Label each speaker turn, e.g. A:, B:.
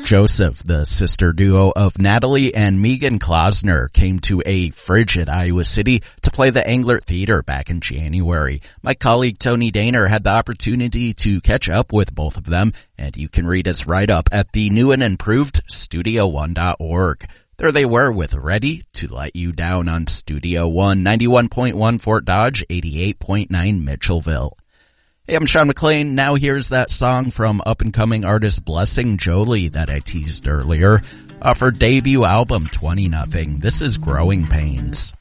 A: Joseph, the sister duo of Natalie and Megan Klausner, came to a frigid Iowa City to play the Englert Theater back in January. My colleague Tony Daner had the opportunity to catch up with both of them, and you can read his write-up at the new and improved studio1.org. There they were with Ready to Let You Down on Studio One, 91.1 Fort Dodge, 88.9 Mitchellville. Hey, I'm Sean McLean. Now here's that song from up-and-coming artist Blessing Jolie that I teased earlier. Off her debut album, 20 Nothing. This is Growing Pains.